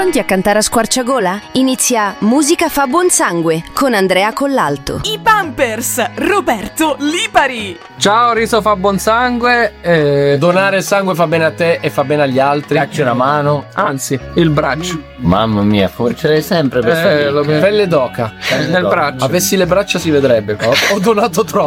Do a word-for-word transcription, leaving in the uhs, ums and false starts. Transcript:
Pronti a cantare a squarciagola? Inizia Musica fa buon sangue con Andrea Collalto. I Pampers, Roberto Lipari. Ciao, riso fa buon sangue. Eh, Donare il sangue fa bene a te e fa bene agli altri. Dacci una mano. Anzi, il braccio. Mamma mia, forcerei sempre per Eh, lo- Pelle d'oca. Nel braccio. Avessi le braccia si vedrebbe. Ho, ho donato troppo.